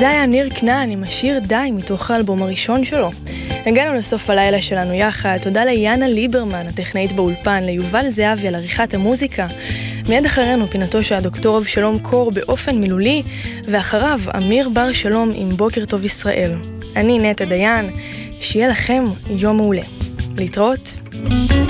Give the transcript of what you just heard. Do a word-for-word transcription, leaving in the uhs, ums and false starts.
זה היה ניר כנען עם השיר די מתוך האלבום הראשון שלו. הגענו לסוף הלילה שלנו יחד. תודה ליאנה ליברמן, הטכנאית באולפן, ליובל זהבי על עריכת המוזיקה. מיד אחרינו פינתו של הדוקטור אבשלום קור באופן מילולי, ואחריו אמיר בר שלום עם בוקר טוב ישראל. אני נטע דיין, שיהיה לכם יום מעולה. להתראות.